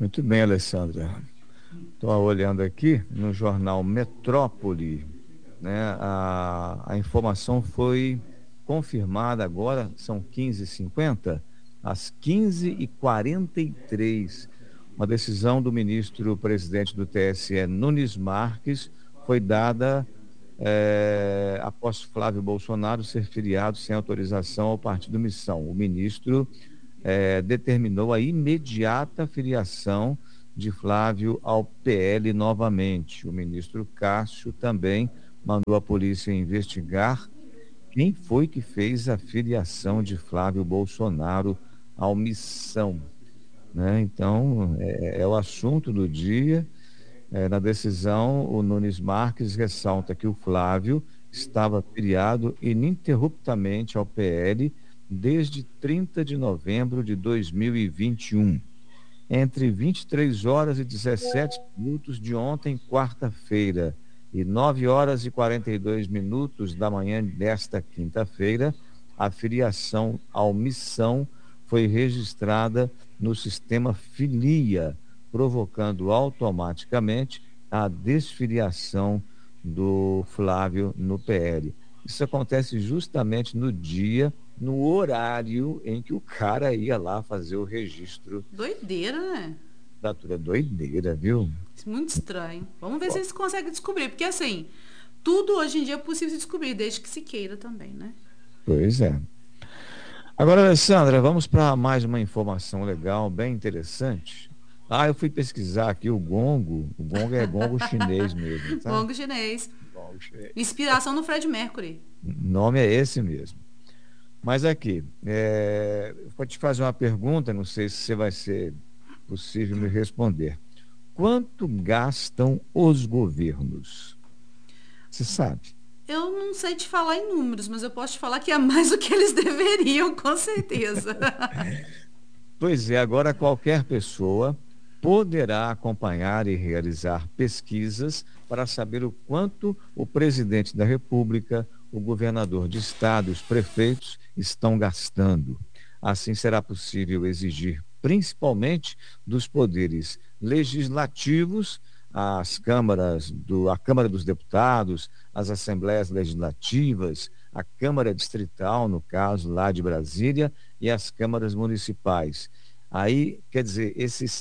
Muito bem, Alessandra. Estou olhando aqui no jornal Metrópole, né? A informação foi confirmada agora, são 15h50, às 15h43. Uma decisão do ministro-presidente do TSE, Nunes Marques, foi dada após Flávio Bolsonaro ser filiado sem autorização ao Partido Missão. O ministro determinou a imediata filiação de Flávio ao PL novamente. O ministro Cássio também mandou a polícia investigar quem foi que fez a filiação de Flávio Bolsonaro ao Missão, né? Então, é o assunto do dia. Na decisão, o Nunes Marques ressalta que o Flávio estava filiado ininterruptamente ao PL desde 30 de novembro de 2021. Entre 23 horas e 17 minutos de ontem, quarta-feira, e 9 horas e 42 minutos da manhã desta quinta-feira, a filiação ao Missão foi registrada no sistema Filia, provocando automaticamente a desfiliação do Flávio no PL. Isso acontece justamente no dia, no horário em que o cara ia lá fazer o registro. Doideira, né? Datura doideira, viu? Muito estranho. Vamos ver se eles conseguem descobrir, porque assim, tudo hoje em dia é possível se descobrir, desde que se queira também, né? Pois é. Agora, Alessandra, vamos para mais uma informação legal, bem interessante. Eu fui pesquisar aqui o gongo. O gongo é gongo chinês mesmo, tá? Gongo chinês. Gongo chinês. Inspiração no Fred Mercury. O nome é esse mesmo. Mas aqui, vou te fazer uma pergunta, não sei se vai ser possível me responder. Quanto gastam os governos? Você sabe? Eu não sei te falar em números, mas eu posso te falar que é mais do que eles deveriam, com certeza. Pois é, agora qualquer pessoa poderá acompanhar e realizar pesquisas para saber o quanto o presidente da República, o governador de estado e os prefeitos estão gastando. Assim será possível exigir, principalmente dos poderes legislativos, a Câmara dos Deputados, as Assembleias Legislativas, a Câmara Distrital, no caso lá de Brasília, e as câmaras municipais. Aí, quer dizer,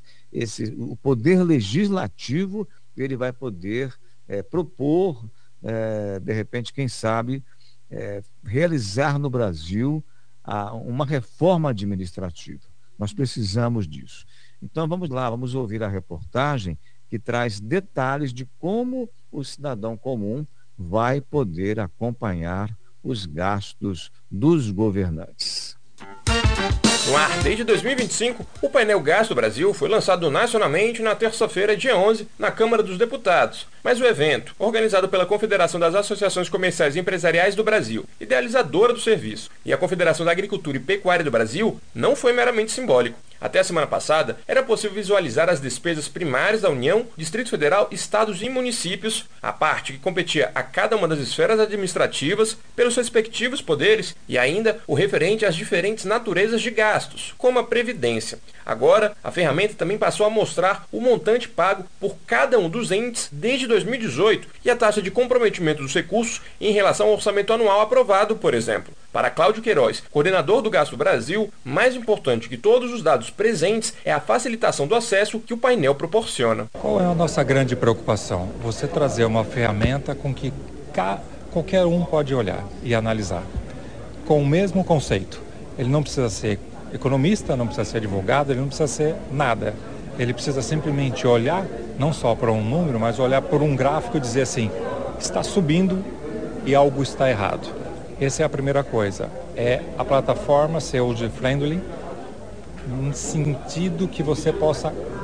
o poder legislativo, ele vai poder propor, de repente, quem sabe, realizar no Brasil uma reforma administrativa. Nós precisamos disso. Então, vamos lá, vamos ouvir a reportagem que traz detalhes de como o cidadão comum vai poder acompanhar os gastos dos governantes. No ar desde 2025, o painel Gasto Brasil foi lançado nacionalmente na terça-feira, dia 11, na Câmara dos Deputados. Mas o evento, organizado pela Confederação das Associações Comerciais e Empresariais do Brasil, idealizadora do serviço, e a Confederação da Agricultura e Pecuária do Brasil, não foi meramente simbólico. Até a semana passada, era possível visualizar as despesas primárias da União, Distrito Federal, estados e municípios, a parte que competia a cada uma das esferas administrativas, pelos respectivos poderes, e ainda o referente às diferentes naturezas de gastos, como a Previdência. Agora, a ferramenta também passou a mostrar o montante pago por cada um dos entes desde 2018 e a taxa de comprometimento dos recursos em relação ao orçamento anual aprovado, por exemplo. Para Cláudio Queiroz, coordenador do Gasto Brasil, mais importante que todos os dados presentes é a facilitação do acesso que o painel proporciona. Qual é a nossa grande preocupação? Você trazer uma ferramenta com que qualquer um pode olhar e analisar, com o mesmo conceito. Ele não precisa ser economista, não precisa ser advogado, ele não precisa ser nada. Ele precisa simplesmente olhar, não só para um número, mas olhar por um gráfico e dizer assim, está subindo e algo está errado. Essa é a primeira coisa. É a plataforma ser user-friendly, no sentido que você possa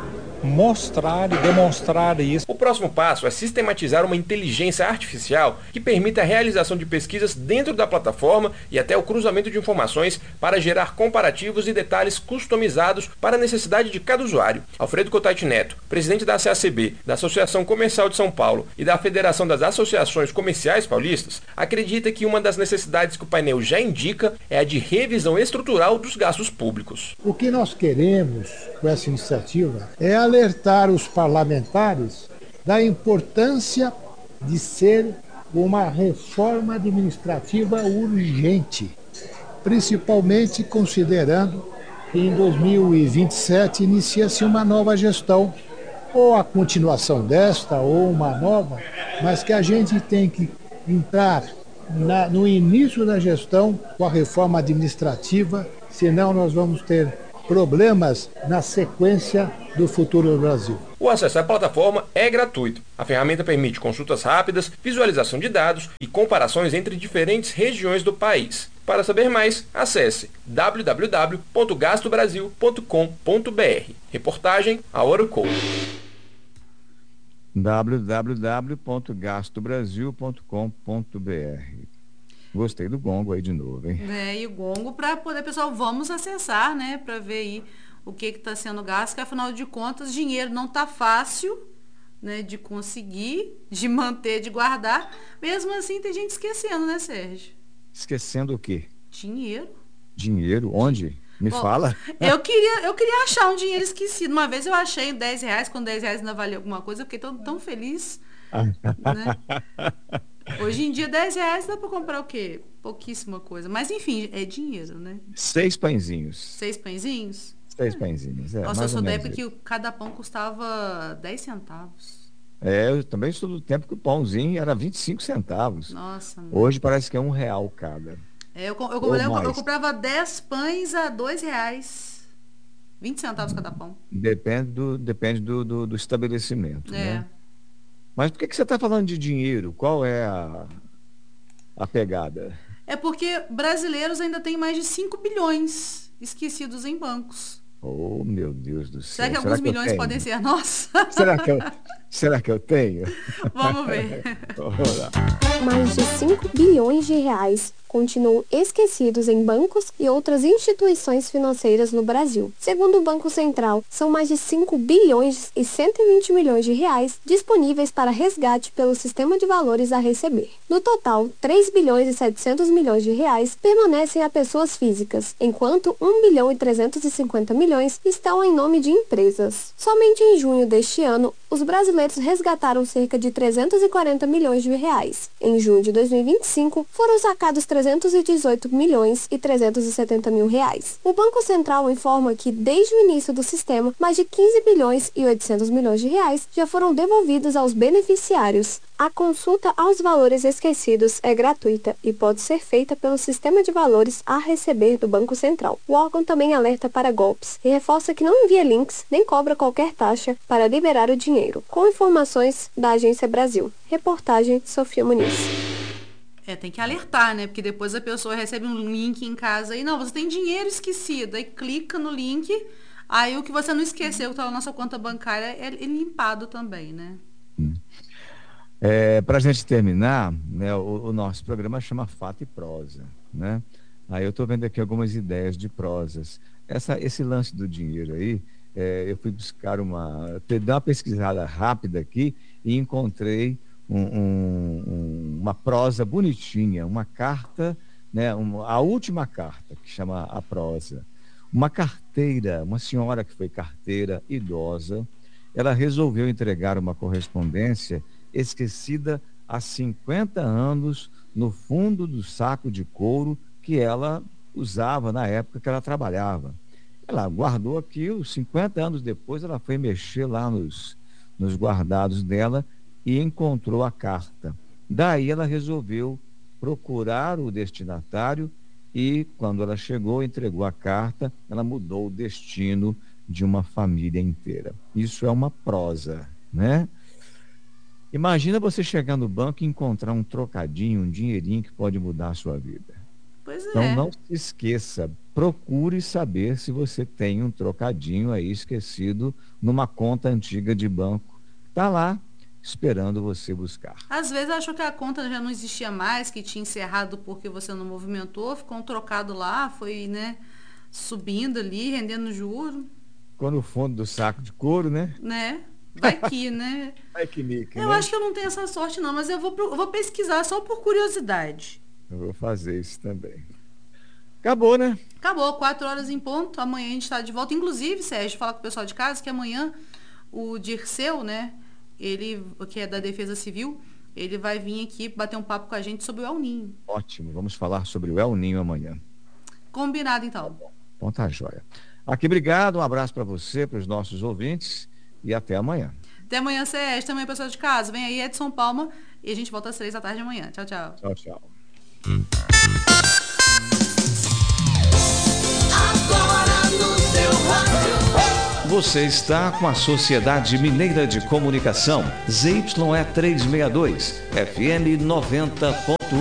mostrar e demonstrar isso. O próximo passo é sistematizar uma inteligência artificial que permita a realização de pesquisas dentro da plataforma e até o cruzamento de informações para gerar comparativos e detalhes customizados para a necessidade de cada usuário. Alfredo Cotati Neto, presidente da ACACB, da Associação Comercial de São Paulo e da Federação das Associações Comerciais Paulistas, acredita que uma das necessidades que o painel já indica é a de revisão estrutural dos gastos públicos. O que nós queremos com essa iniciativa é alertar os parlamentares da importância de ser uma reforma administrativa urgente, principalmente considerando que em 2027 inicia-se uma nova gestão, ou a continuação desta, ou uma nova, mas que a gente tem que entrar no início da gestão com a reforma administrativa, senão nós vamos ter problemas na sequência do futuro do Brasil. O acesso à plataforma é gratuito. A ferramenta permite consultas rápidas, visualização de dados e comparações entre diferentes regiões do país. Para saber mais, acesse www.gastobrasil.com.br. Reportagem A Hora Com. www.gastobrasil.com.br. Gostei do gongo aí de novo, hein? E o gongo para poder, pessoal, vamos acessar, né? Para ver aí o que está sendo gasto, que afinal de contas, dinheiro não está fácil, né? De conseguir, de manter, de guardar. Mesmo assim, tem gente esquecendo, né, Sérgio? Esquecendo o quê? Dinheiro. Dinheiro? Onde? Me fala. Eu queria achar um dinheiro esquecido. Uma vez eu achei R$10, quando R$10 ainda valia alguma coisa, eu fiquei tão feliz. Né? Hoje em dia, R$10 dá para comprar o quê? Pouquíssima coisa. Mas, enfim, é dinheiro, né? 6 pãezinhos. 6 pãezinhos? 6 pãezinhos. Nossa, eu sou da época que cada pão custava 10 centavos. Eu também sou do tempo que o pãozinho era 25 centavos. Nossa. Hoje parece que é R$1 cada. Eu comprava 10 pães a R$2. 20 centavos cada pão. Depende do estabelecimento, né? É. Mas por que você está falando de dinheiro? Qual é a pegada? É porque brasileiros ainda têm mais de 5 bilhões esquecidos em bancos. Oh, meu Deus do céu. Será que alguns milhões podem ser nossos? Será que eu tenho? Vamos ver. Vamos lá. Mais de 5 bilhões de reais continuam esquecidos em bancos e outras instituições financeiras no Brasil. Segundo o Banco Central, são mais de 5 bilhões e 120 milhões de reais disponíveis para resgate pelo sistema de valores a receber. No total, 3 bilhões e 700 milhões de reais permanecem a pessoas físicas, enquanto 1 bilhão e 350 milhões estão em nome de empresas. Somente em junho deste ano, os brasileiros resgataram cerca de 340 milhões de reais. Em junho de 2025, foram sacados 318 milhões e 370 mil reais. O Banco Central informa que, desde o início do sistema, mais de 15 bilhões e 800 milhões de reais já foram devolvidos aos beneficiários. A consulta aos valores esquecidos é gratuita e pode ser feita pelo Sistema de Valores a Receber do Banco Central. O órgão também alerta para golpes e reforça que não envia links nem cobra qualquer taxa para liberar o dinheiro. Com informações da Agência Brasil. Reportagem Sofia Muniz. Tem que alertar, né? Porque depois a pessoa recebe um link em casa e não, você tem dinheiro esquecido. Aí clica no link, aí o que você não esqueceu que está na nossa conta bancária é limpado também, né? Para a gente terminar, né, o nosso programa chama Fato e Prosa, né? Aí eu estou vendo aqui algumas ideias de prosas. Esse lance do dinheiro aí, eu fui buscar dar uma pesquisada rápida aqui e encontrei uma prosa bonitinha, uma carta, né, a última carta, que chama a prosa. Uma carteira, uma senhora que foi carteira, idosa, ela resolveu entregar uma correspondência esquecida há 50 anos no fundo do saco de couro que ela usava na época que ela trabalhava. Ela guardou aquilo, 50 anos depois ela foi mexer lá nos guardados dela e encontrou a carta. Daí ela resolveu procurar o destinatário e, quando ela chegou, entregou a carta, ela mudou o destino de uma família inteira. Isso é uma prosa, né? Imagina você chegar no banco e encontrar um trocadinho, um dinheirinho que pode mudar a sua vida. Pois Então é. não se esqueça, procure saber se você tem um trocadinho aí esquecido numa conta antiga de banco. Está lá esperando você buscar. Às vezes achou que a conta já não existia mais, que tinha encerrado porque você não movimentou, ficou um trocado lá, foi, né, subindo ali, rendendo juro, Ficou no fundo do saco de couro, né? né? Vai que, né? Ai, que mica, Eu né? acho que eu não tenho essa sorte não, mas eu vou pesquisar só por curiosidade. Eu vou fazer isso também. Acabou, né? Acabou, 4 horas em ponto, amanhã a gente está de volta. Inclusive, Sérgio, falar com o pessoal de casa que amanhã o Dirceu, né, ele, que é da Defesa Civil, ele vai vir aqui bater um papo com a gente sobre o El Ninho. Ótimo, vamos falar sobre o El Ninho amanhã. Combinado, então. Bom, tá joia. Aqui, obrigado, um abraço para você, para os nossos ouvintes e até amanhã. Até amanhã, Sérgio. Também, pessoal de casa. Vem aí, Edson Palma. E a gente volta às 3 da tarde amanhã. Tchau, tchau. Tchau, tchau. Agora no seu rádio. Você está com a Sociedade Mineira de Comunicação, ZYE 362, FM 90.1.